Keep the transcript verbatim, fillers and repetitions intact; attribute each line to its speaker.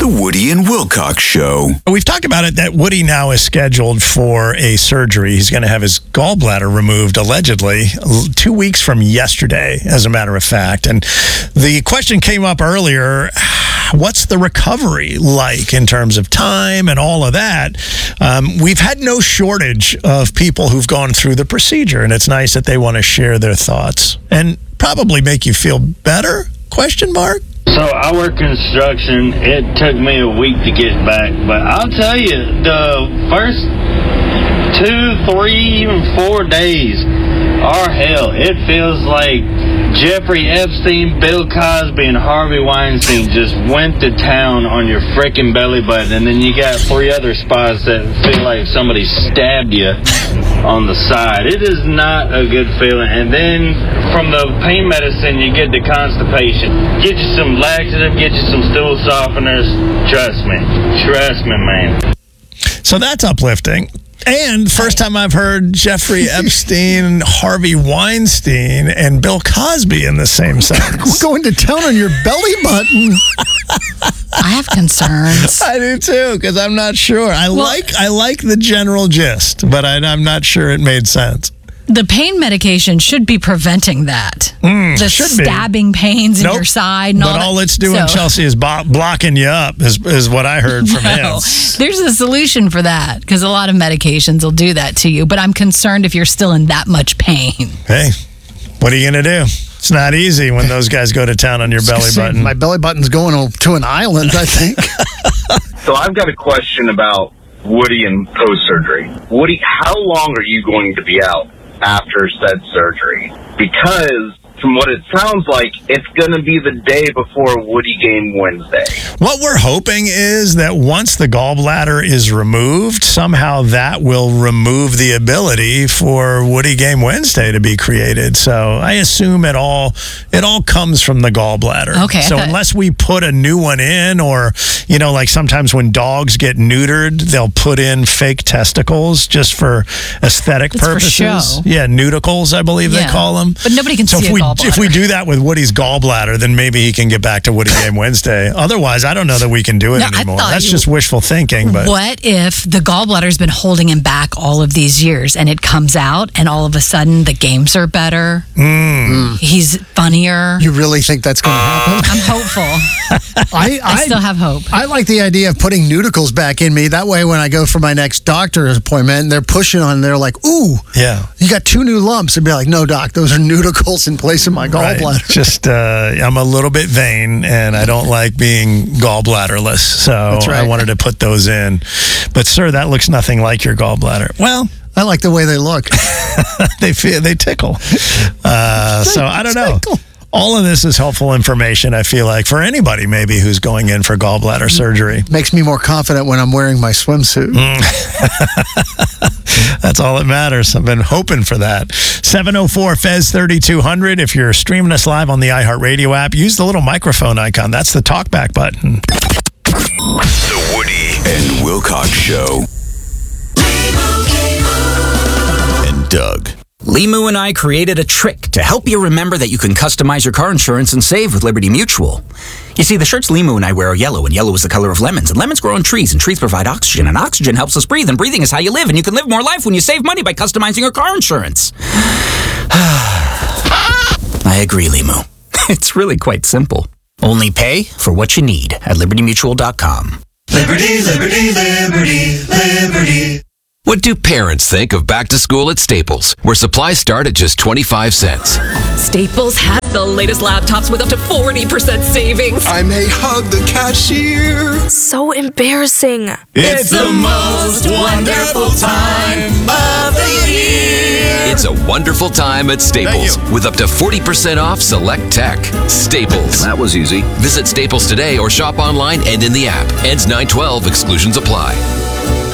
Speaker 1: Woody and Wilcox Show.
Speaker 2: We've talked about it that Woody now is scheduled for a surgery. He's going to have his gallbladder removed, allegedly, two weeks from yesterday, as a matter of fact. And the question came up earlier, what's the recovery like in terms of time and all of that? Um, we've had no shortage of people who've gone through the procedure, and it's nice that they want to share their thoughts and probably make you feel better, question mark?
Speaker 3: So I work construction. It took me a week to get back, but I'll tell you, the first two, three, even four days are hell. It feels like Jeffrey Epstein, Bill Cosby, and Harvey Weinstein just went to town on your frickin' belly button, and then you got three other spots that feel like somebody stabbed you on the side. It is not a good feeling. And then from the pain medicine, you get the constipation. Get you some laxative, get you some stool softeners. Trust me. Trust me, man.
Speaker 2: So that's uplifting. And first time I've heard Jeffrey Epstein, Harvey Weinstein, and Bill Cosby in the same sentence.
Speaker 4: We're going to town on your belly button.
Speaker 5: I have concerns.
Speaker 2: I do too, because I'm not sure. I well, like I like the general gist, but I, I'm not sure it made sense.
Speaker 5: The pain medication should be preventing that.
Speaker 2: Mm,
Speaker 5: the stabbing be. pains
Speaker 2: nope.
Speaker 5: in your side. And
Speaker 2: but
Speaker 5: all,
Speaker 2: all
Speaker 5: that.
Speaker 2: it's doing,
Speaker 5: so.
Speaker 2: Chelsea, is bo- blocking you up, is, is what I heard from
Speaker 5: no,
Speaker 2: him.
Speaker 5: There's a solution for that, because a lot of medications will do that to you. But I'm concerned if you're still in that much pain.
Speaker 2: Hey, what are you going to do? It's not easy when those guys go to town on your belly button.
Speaker 4: My belly button's going to an island, I think.
Speaker 6: So I've got a question about Woody and post-surgery. Woody, how long are you going to be out after said surgery? Because from what it sounds like, it's going to be the day before Woody Game Wednesday.
Speaker 2: What we're hoping is that once the gallbladder is removed, somehow that will remove the ability for Woody Game Wednesday to be created. So I assume it all it all comes from the gallbladder.
Speaker 5: Okay.
Speaker 2: So unless we put a new one in, or, you know, like sometimes when dogs get neutered, they'll put in fake testicles just for aesthetic
Speaker 5: it's
Speaker 2: purposes.
Speaker 5: For show.
Speaker 2: Yeah, nudicles, I believe
Speaker 5: yeah.
Speaker 2: they call them.
Speaker 5: But nobody can
Speaker 2: so
Speaker 5: see
Speaker 2: if
Speaker 5: a
Speaker 2: we,
Speaker 5: gallbladder.
Speaker 2: If we do that with Woody's gallbladder, then maybe he can get back to Woody Game Wednesday. Otherwise, I don't know that we can do it
Speaker 5: no,
Speaker 2: anymore. That's
Speaker 5: you,
Speaker 2: just wishful thinking. But
Speaker 5: what if the gallbladder's been holding him back all of these years, and it comes out, and all of a sudden the games are better?
Speaker 2: Mm.
Speaker 5: He's funnier.
Speaker 4: You really think that's going to happen?
Speaker 5: I'm hopeful.
Speaker 4: I, I,
Speaker 5: I still have hope.
Speaker 4: I like the idea of putting nudicles back in me. That way, when I go for my next doctor's appointment, and they're pushing on, they're like, "Ooh,
Speaker 2: yeah,
Speaker 4: you got two new lumps." I'd be like, "No, doc, those are nudicles in place of my gallbladder."
Speaker 2: Right. Just, uh, I'm a little bit vain, and I don't like being gallbladderless, so
Speaker 4: right.
Speaker 2: I wanted to put those in. But, sir, that looks nothing like your gallbladder. Well,
Speaker 4: I like the way they look.
Speaker 2: they feel they tickle. Uh, so I don't know. All of this is helpful information, I feel like, for anybody maybe who's going in for gallbladder surgery.
Speaker 4: Makes me more confident when I'm wearing my swimsuit.
Speaker 2: Mm. That's all that matters. I've been hoping for that. seven oh four F E Z thirty-two hundred. If you're streaming us live on the iHeartRadio app, use the little microphone icon. That's the talkback button.
Speaker 1: The Woody and Wilcox Show. And Doug.
Speaker 7: Limu and I created a trick to help you remember that you can customize your car insurance and save with Liberty Mutual. You see, the shirts Limu and I wear are yellow, and yellow is the color of lemons, and lemons grow on trees, and trees provide oxygen, and oxygen helps us breathe, and breathing is how you live, and you can live more life when you save money by customizing your car insurance. I agree, Limu. It's really quite simple. Only pay for what you need at liberty mutual dot com.
Speaker 8: Liberty, liberty, liberty, liberty.
Speaker 9: What do parents think of back to school at Staples, where supplies start at just twenty-five cents?
Speaker 10: Staples has the latest laptops with up to forty percent savings.
Speaker 8: I may hug the cashier.
Speaker 11: So embarrassing.
Speaker 8: It's the most wonderful time of the year.
Speaker 9: It's a wonderful time at Staples with up to forty percent off select tech. Staples.
Speaker 12: That was easy.
Speaker 9: Visit Staples today or shop online and in the app. Ends nine twelve. Exclusions apply.